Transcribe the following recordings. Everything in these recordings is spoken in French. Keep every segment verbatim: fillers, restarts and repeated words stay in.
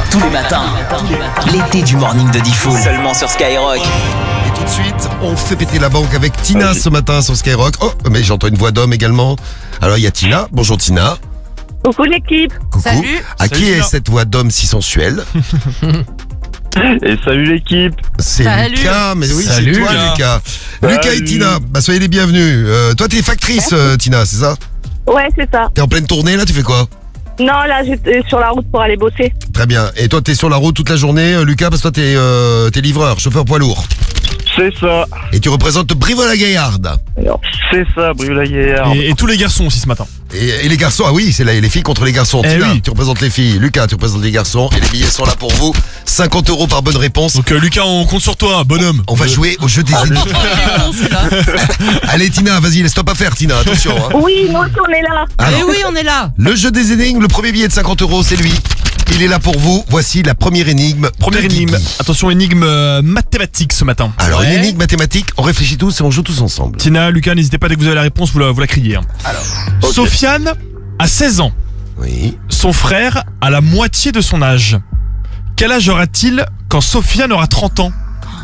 tous les matins. L'été du morning de Diffoul. Seulement sur Skyrock. Et tout de suite, on fait péter la banque avec Tina ce matin sur Skyrock. Oh, mais j'entends une voix d'homme également. Alors il y a Tina. Bonjour Tina. Coucou l'équipe. Coucou. Salut. À Salut, qui est Tina. cette voix d'homme si sensuelle? Et salut l'équipe. C'est Salut. Lucas, mais oui, c'est Salut, toi Lucas. Lucas. Salut. Lucas et Tina, bah soyez les bienvenus. Euh, toi t'es factrice euh, Tina, c'est ça? Ouais, c'est ça. T'es en pleine tournée là, tu fais quoi? Non, là, j'étais sur la route pour aller bosser. Très bien. Et toi t'es sur la route toute la journée euh, Lucas, parce que toi t'es euh, t'es livreur, chauffeur poids lourd. C'est ça. Et tu représentes Brive-la-Gaillarde. C'est ça, Brive-la-Gaillarde. Et, et tous les garçons aussi ce matin. Et, et les garçons, ah oui, c'est là, les filles contre les garçons. Eh Tina, oui. tu représentes les filles. Lucas, tu représentes les garçons. Et les billets sont là pour vous. cinquante euros par bonne réponse. Donc euh, Lucas, on compte sur toi, bonhomme. On va jouer au jeu des énigmes. Allez Tina, vas-y, laisse-toi pas faire Tina, attention. Hein. Oui, nous aussi, on est là. Alors, Eh oui, on est là. le jeu des énigmes, le premier billet de cinquante euros, c'est lui. Il est là pour vous. Voici la première énigme. Première de Guigui. énigme. Attention, énigme euh, mathématique ce matin. Alors, Ouais. une énigme mathématique, on réfléchit tous et on joue tous ensemble. Tina, Lucas, n'hésitez pas dès que vous avez la réponse, vous la, vous la criez. hein. Ok. Sofiane a seize ans. Oui. Son frère a la moitié de son âge. Quel âge aura-t-il quand Sofiane aura trente ans?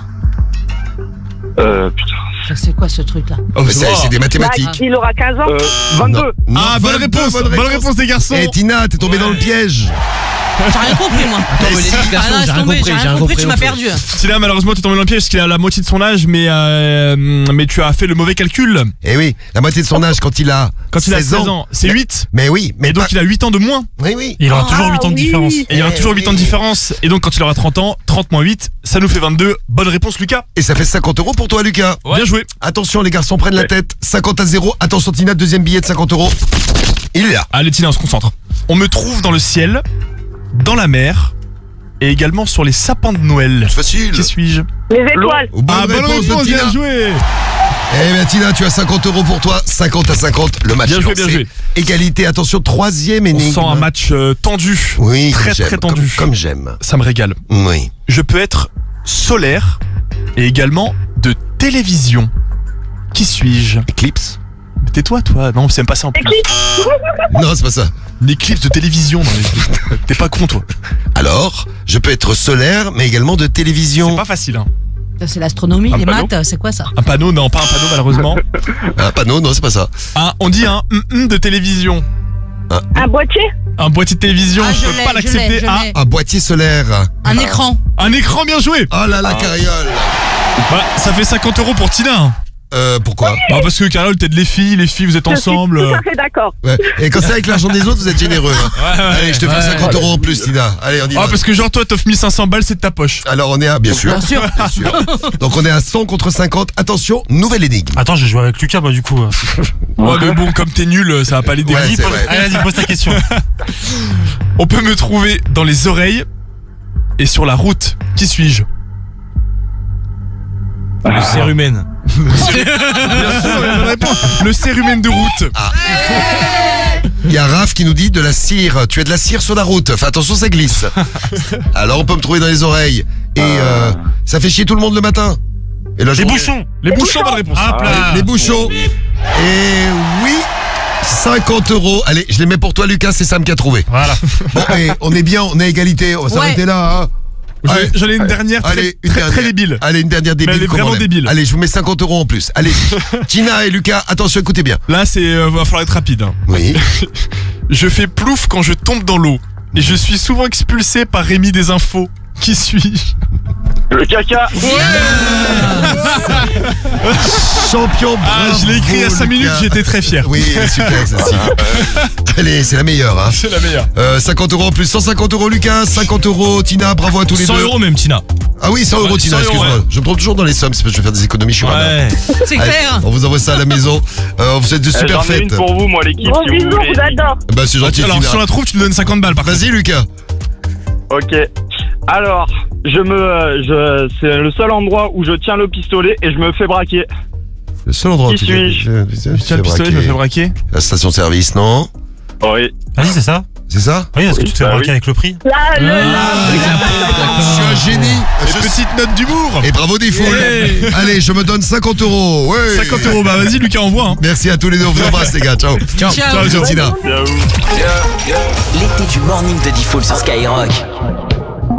Euh, putain. C'est quoi ce truc-là? Oh, Mais c'est c'est des Là, mathématiques. il aura quinze ans. Euh, vingt-deux. Non, Ah, bonne vingt-deux, réponse, bonne réponse des garçons. Eh Tina, t'es tombé Ouais. dans le piège. J'ai rien compris, moi. Mais si. Ah non, laisse tomber, j'ai rien compris, tu m'as perdu. Tina, malheureusement, tu es tombé dans le piège parce qu'il a la moitié de son âge, mais, euh, mais tu as fait le mauvais calcul. Eh oui, la moitié de son âge quand il a Quand il a seize seize ans, c'est huit. Mais oui, mais Et donc pas- il a huit ans de moins. Oui, oui. Il aura toujours huit ans de différence. Et il y aura Eh toujours huit ans de oui. différence. Et donc quand il aura trente ans, trente moins huit, ça nous fait vingt-deux. Bonne réponse, Lucas. Et ça fait cinquante euros pour toi, Lucas. Bien joué. Attention, les garçons prennent la Ouais. tête. cinquante à zéro. Attention, Tina, deuxième billet de cinquante euros. Il est là. Allez, Tina, on se concentre. On me trouve dans le ciel, dans la mer, et également sur les sapins de Noël. C'est facile. Qui suis-je? Les étoiles. Bonne Ah, bonne réponse de réponse, Tina. bien joué. Eh bien, Tina, tu as cinquante euros pour toi. cinquante à cinquante. Le match Bien est joué, lancé. bien joué. Égalité. Attention, troisième On énigme. sent un match euh, tendu. Oui, très, j'aime. très tendu. Comme, comme j'aime. Ça me régale. Oui. Je peux être solaire et également de télévision. Qui suis-je? Eclipse. Mais tais-toi, toi. Non, c'est même pas ça en plus. Non, c'est pas ça. Une éclipse de télévision. non, mais T'es pas con, toi. Alors, je peux être solaire, mais également de C'est télévision. pas facile, hein. Ça, c'est l'astronomie, Un les panneau maths, c'est quoi ça? Un panneau, non, pas un panneau, malheureusement. Un panneau, non, c'est pas ça. Un, on dit un hum, hum de télévision. Un boîtier. Un boîtier de télévision, Ah, je je peux l'ai, pas je l'accepter. l'ai, je Ah, l'ai. Un boîtier solaire. Un écran. un écran, bien joué. Oh là là, carriole. Bah, ça fait cinquante euros pour Tina. hein. Euh, pourquoi? Bah, parce que Carole, t'aides les filles, les filles, vous êtes ensemble. Je suis euh. tout à fait d'accord. Ouais. Et quand c'est avec l'argent des autres, vous êtes généreux. Hein. Ouais, ouais, Allez, je te fais ouais. cinquante euros en plus, Tina. Allez, on y va. Ah, parce que genre, toi, t'offres mille cinq cents balles, c'est de ta poche. Alors, on est à, bien sûr. Bien sûr. Bien sûr. Donc, on est à cent contre cinquante. Attention, nouvelle énigme. Attends, j'ai joué avec Lucas, moi, du coup. Ouais, mais bon, comme t'es nul, ça va pas l'aider. Ouais, Vas-y, c'est pose- vrai. allez, vas-y, pose ta question. On peut me trouver dans les oreilles et sur la route. Qui suis-je? Le cérumen. Bien sûr, bonne réponse. Le cérumen de route. Il y a Raph qui nous dit de la cire. Tu as de la cire sur la route. Fais attention, ça glisse. Alors, on peut me trouver dans les oreilles. Et euh, ça fait chier tout le monde le matin. Et la Les journée- bouchons. Les bouchons, bonne réponse. Hop là. Les bouchons. Et oui, cinquante euros. Allez, je les mets pour toi, Lucas. C'est Sam qui a trouvé. Voilà. Bon, et on est bien, on est à égalité. On va Ouais. s'arrêter là. Hein. J'en ai- Allez. J'en ai une dernière très, Allez, une très, dernière. très débile. Allez, une dernière débile. elle est comme vraiment on aime. débile. Allez, je vous mets cinquante euros en plus. Allez, Tina et Lucas, attention, écoutez bien. Là, c'est euh, va falloir être rapide. hein. Oui. Je fais plouf quand je tombe dans l'eau. Et je suis souvent expulsé par Rémi des infos. Qui suis-je? Le caca. Champion, Ah, bravo, je l'ai écrit il y a cinq Lucas. minutes, j'étais très fier. Oui, super, ça. Allez, c'est la meilleure. Hein. C'est la meilleure. Euh, cinquante euros en plus, cent cinquante euros Lucas, cinquante euros Tina, bravo à tous les cent deux. euros même, Tina. Ah oui, cent euros Ouais, Tina, cent euros, excuse-moi. ouais. Je me trompe toujours dans les sommes, c'est parce que je vais faire des économies, je suis radin. Ouais. C'est Allez, clair. on vous envoie ça à la maison. Euh, on vous souhaite de Eh, super J'en ai une fêtes. pour vous, moi, l'équipe. Gros si vous bisous, voulez. on vous adore. Bah c'est gentil Alors, Tina. si on la trouve, tu nous donnes cinquante balles par contre. Vas-y Lucas. Ok. Alors, je me, euh, je, c'est le seul endroit où je tiens le pistolet et je me fais braquer. Le seul endroit où Qui tu suis-je je Tiens, le pistolet, je me fais braquer. La station-service, non? Oui. Vas-y, c'est ça. C'est ça? Oui, parce que tu te fais Bah braquer oui. avec le prix. Là, le, Je suis un génie. Et Je- petite note d'humour. Et bravo des foules. Ouais. Allez, je me donne cinquante euros. Ouais. cinquante euros, bah vas-y Lucas, envoie. Hein. Merci à tous les deux, on vous embrasse les gars. Ciao. Ciao. Ciao, Tina. Ciao. L'été du morning de Diffoul sur Skyrock.